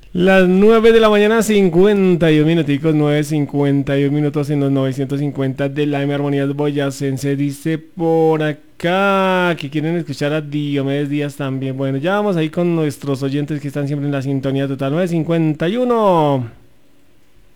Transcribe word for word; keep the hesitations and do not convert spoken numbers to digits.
Las nueve de la mañana, cincuenta y un minuticos, nueve cincuenta y un minutos en los novecientos cincuenta de la M Armonías Boyacense. Dice por acá que quieren escuchar a Diomedes Díaz también. Bueno, ya vamos ahí con nuestros oyentes que están siempre en la sintonía total. nueve cincuenta y uno.